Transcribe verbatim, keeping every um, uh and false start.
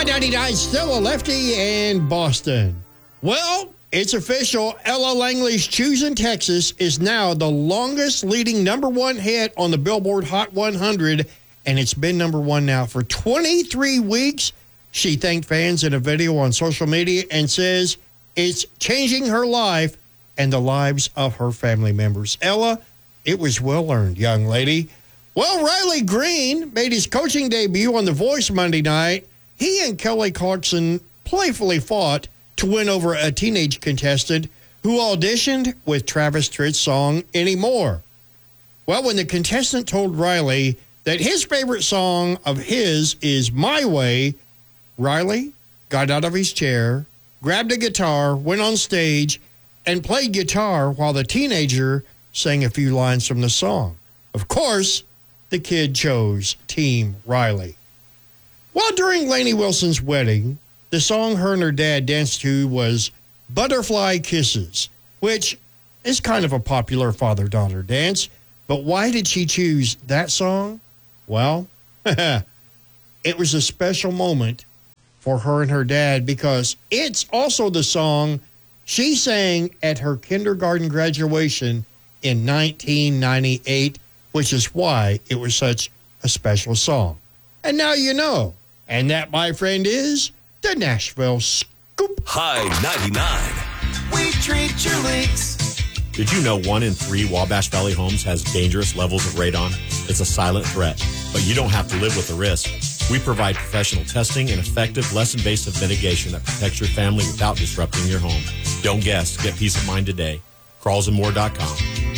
I ninety-nine, still a lefty in Boston. Well, it's official. Ella Langley's Choosing Texas is now the longest leading number one hit on the Billboard Hot one hundred, and it's been number one now for twenty-three weeks. She thanked fans in a video on social media and says it's changing her life and the lives of her family members. Ella, it was well earned, young lady. Well, Riley Green made his coaching debut on The Voice Monday night. He and Kelly Clarkson playfully fought to win over a teenage contestant who auditioned with Travis Tritt's song, Anymore. Well, when the contestant told Riley that his favorite song of his is My Way, Riley got out of his chair, grabbed a guitar, went on stage, and played guitar while the teenager sang a few lines from the song. Of course, the kid chose Team Riley. Well, during Lainey Wilson's wedding, the song her and her dad danced to was Butterfly Kisses, which is kind of a popular father-daughter dance. But why did she choose that song? Well, it was a special moment for her and her dad because it's also the song she sang at her kindergarten graduation in nineteen ninety-eight, which is why it was such a special song. And now you know. And that, my friend, is the Nashville Scoop. High ninety-nine. We treat your leaks. Did you know one in three Wabash Valley homes has dangerous levels of radon? It's a silent threat, but you don't have to live with the risk. We provide professional testing and effective, less invasive mitigation that protects your family without disrupting your home. Don't guess. Get peace of mind today. crawls and more dot com.